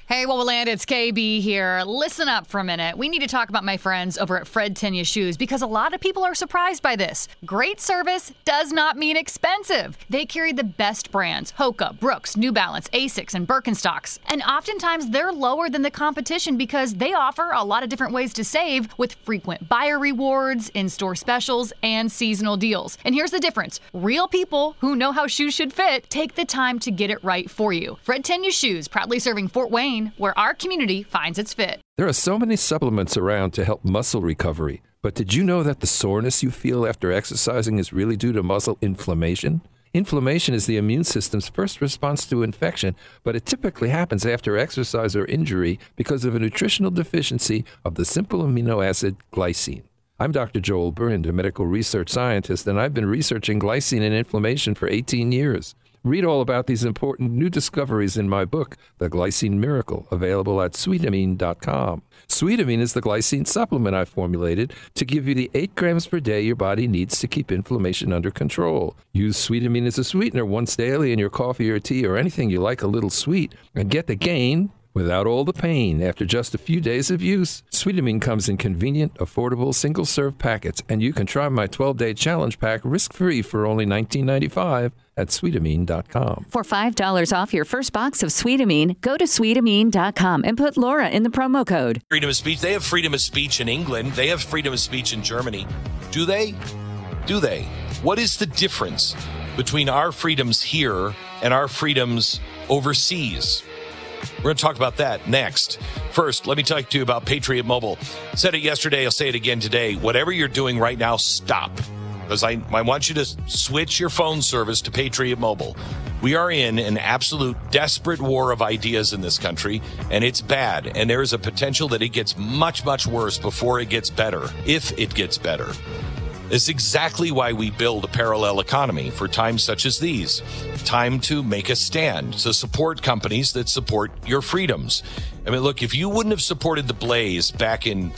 Hey, Wowoland, it's KB here. Listen up for a minute. We need to talk about my friends over at Fred Tenya Shoes because a lot of people are surprised by this. Great service does not mean expensive. They carry the best brands, Hoka, Brooks, New Balance, Asics, and Birkenstocks. And oftentimes they're lower than the competition because they offer a lot of different ways to save with frequent buyer rewards, in-store specials, and seasonal deals. And here's the difference. Real people who know how shoes should fit take the time to get it right for you. Fred Tenya Shoes, proudly serving Fort Wayne, where our community finds its fit. There are so many supplements around to help muscle recovery, but did you know that the soreness you feel after exercising is really due to muscle inflammation? Inflammation is the immune system's first response to infection, but it typically happens after exercise or injury because of a nutritional deficiency of the simple amino acid glycine. I'm Dr. Joel Brind, a medical research scientist, and I've been researching glycine and inflammation for 18 years. Read all about these important new discoveries in my book, The Glycine Miracle, available at sweetamine.com. Sweetamine is the glycine supplement I formulated to give you the 8 grams per day your body needs to keep inflammation under control. Use Sweetamine as a sweetener once daily in your coffee or tea or anything you like a little sweet, and get the gain without all the pain after just a few days of use. Sweetamine comes in convenient, affordable, single-serve packets, and you can try my 12-day challenge pack risk-free for only $19.95 at sweetamine.com. For $5 off your first box of Sweetamine, go to sweetamine.com and put Laura in the promo code. Freedom of speech. They have freedom of speech in England. They have freedom of speech in Germany. Do they? Do they? What is the difference between our freedoms here and our freedoms overseas? We're going to talk about that next. First, let me talk to you about Patriot Mobile. Said it yesterday, I'll say it again today. Whatever you're doing right now, stop. Because I want you to switch your phone service to Patriot Mobile. We are in an absolute desperate war of ideas in this country, and it's bad. And there is a potential that it gets much, much worse before it gets better, if it gets better. It's exactly why we build a parallel economy for times such as these. Time to make a stand, to support companies that support your freedoms. I mean, look, if you wouldn't have supported the Blaze back in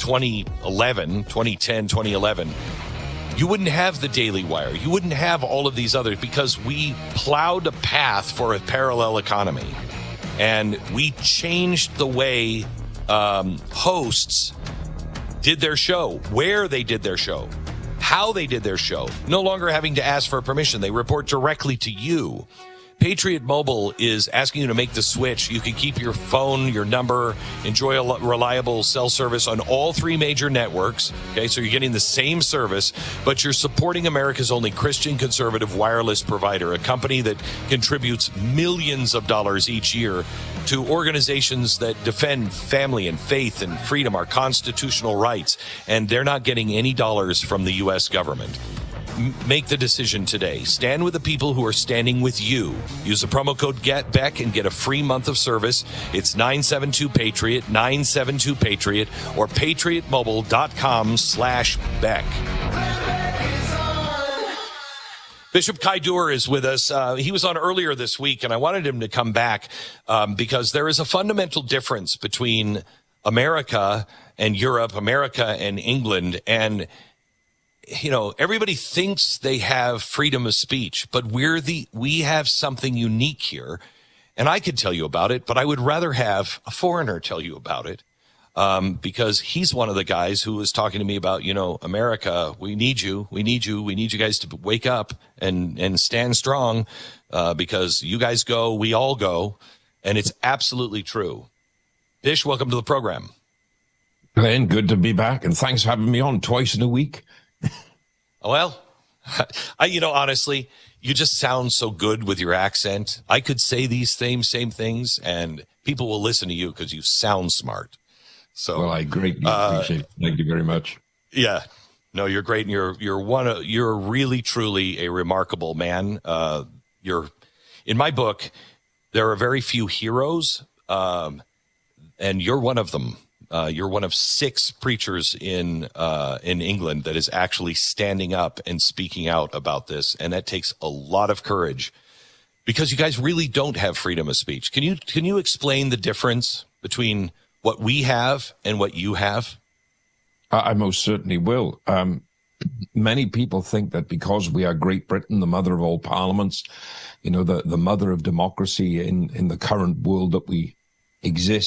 2011, you wouldn't have the Daily Wire. You wouldn't have all of these others because we plowed a path for a parallel economy. And we changed the way hosts did their show, where they did their show, how they did their show, no longer having to ask for permission. They report directly to you. Patriot Mobile is asking you to make the switch. You can keep your phone, your number, enjoy a reliable cell service on all 3 major networks. Okay, so you're getting the same service, but you're supporting America's only Christian conservative wireless provider, a company that contributes millions of dollars each year to organizations that defend family and faith and freedom, our constitutional rights, and they're not getting any dollars from the U.S. government. Make the decision today. Stand with the people who are standing with you. Use the promo code GETBECK and get a free month of service. It's 972-PATRIOT, 972-PATRIOT, or patriotmobile.com/Beck. Bishop Kai Duer is with us. He was on earlier this week, and I wanted him to come back because there is a fundamental difference between America and Europe, America and England, and you know, everybody thinks they have freedom of speech, but we have something unique here. And I could tell you about it, but I would rather have a foreigner tell you about it. Because he's one of the guys who was talking to me about, you know, America, we need you guys to wake up and stand strong, because you guys go, we all go. And it's absolutely true. Bish, welcome to the program. Glenn, good to be back. And thanks for having me on twice in a week. Well, honestly, you just sound so good with your accent. I could say these same things and people will listen to you because you sound smart. So, well, I greatly appreciate it. Thank you very much. Yeah, no, you're great. And you're really, truly a remarkable man. In my book, there are very few heroes. And you're one of them. You're one of 6 preachers in England that is actually standing up and speaking out about this, and that takes a lot of courage because you guys really don't have freedom of speech. Can you explain the difference between what we have and what you have? I most certainly will. Many people think that because we are Great Britain, the mother of all parliaments, you know, the mother of democracy in the current world that we exist.